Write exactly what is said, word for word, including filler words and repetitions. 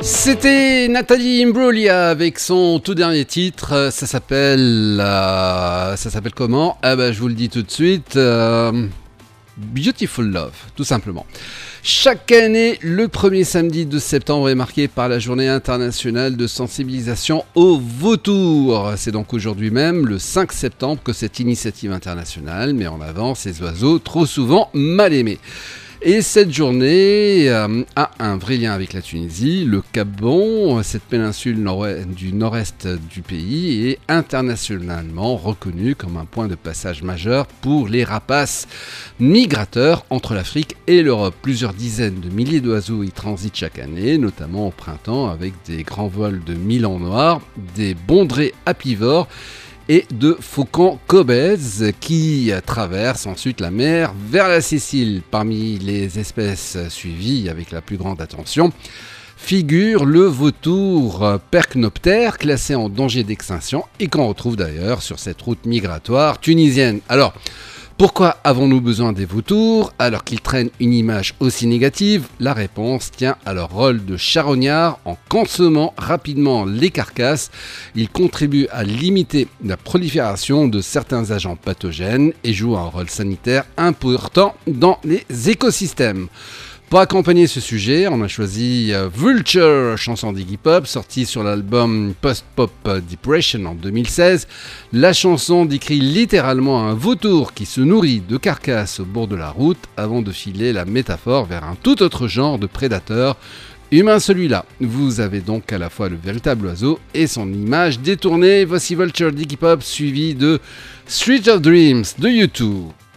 C'était Nathalie Imbruglia avec son tout dernier titre. Ça s'appelle. Euh, ça s'appelle comment? Ah bah je vous le dis tout de suite. Euh, Beautiful Love, tout simplement. Chaque année, le premier samedi de septembre est marqué par la journée internationale de sensibilisation au vautour. C'est donc aujourd'hui même, le cinq septembre, que cette initiative internationale met en avant ces oiseaux trop souvent mal aimés. Et cette journée euh, a un vrai lien avec la Tunisie. Le Cap-Bon, cette péninsule nord-ouest, du nord-est du pays, est internationalement reconnue comme un point de passage majeur pour les rapaces migrateurs entre l'Afrique et l'Europe. Plusieurs dizaines de milliers d'oiseaux y transitent chaque année, notamment au printemps avec des grands vols de milan noirs, des bondrées apivores et de faucons cobèzes qui traversent ensuite la mer vers la Sicile. Parmi les espèces suivies avec la plus grande attention figure le vautour percnoptère, classé en danger d'extinction et qu'on retrouve d'ailleurs sur cette route migratoire tunisienne. Alors, pourquoi avons-nous besoin des vautours alors qu'ils traînent une image aussi négative? La réponse tient à leur rôle de charognard. En consommant rapidement les carcasses, ils contribuent à limiter la prolifération de certains agents pathogènes et jouent un rôle sanitaire important dans les écosystèmes. Pour accompagner ce sujet, on a choisi Vulture, chanson d'Iggy Pop, sortie sur l'album Post-Pop Depression en deux mille seize. La chanson décrit littéralement un vautour qui se nourrit de carcasses au bord de la route avant de filer la métaphore vers un tout autre genre de prédateur, humain celui-là. Vous avez donc à la fois le véritable oiseau et son image détournée. Voici Vulture d'Iggy Pop suivi de Street of Dreams de U deux.